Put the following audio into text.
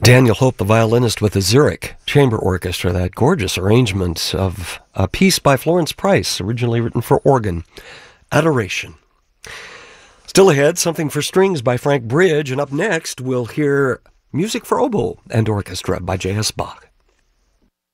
Daniel Hope, the violinist with the Zurich Chamber Orchestra, that gorgeous arrangement of a piece by Florence Price, originally written for organ, Adoration. Still ahead, something for strings by Frank Bridge, and up next we'll hear music for oboe and orchestra by J.S. Bach.